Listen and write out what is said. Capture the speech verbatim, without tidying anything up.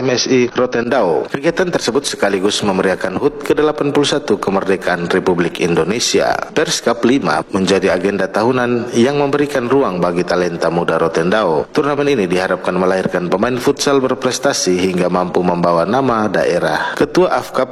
M S I Rotendao. Kegiatan tersebut sekaligus memeriahkan H U T ke delapan puluh satu kemerdekaan Republik Indonesia. Perskap lima menjadi agenda tahunan yang memberikan ruang bagi talenta muda Rotendao. Turnamen ini diharapkan melahirkan pemain futsal berprestasi hingga mampu membawa nama daerah. Ketua A F K A P